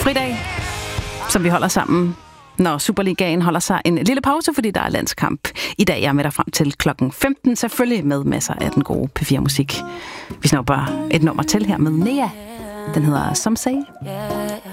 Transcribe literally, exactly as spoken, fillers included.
fridag, som vi holder sammen, når Superligaen holder sig en lille pause, fordi der er landskamp i dag. Jeg er med dig frem til klokken femten, selvfølgelig med masser af den gode P fire musik. Vi snupper et nummer til her med Nea. Den hedder Some Say.